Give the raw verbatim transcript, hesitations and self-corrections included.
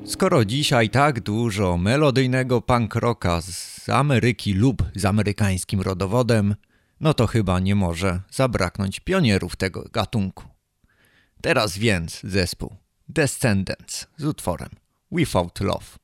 Skoro dzisiaj tak dużo melodyjnego punk rocka z Ameryki lub z amerykańskim rodowodem, no to chyba nie może zabraknąć pionierów tego gatunku. Teraz więc zespół Descendants z utworem Without Love.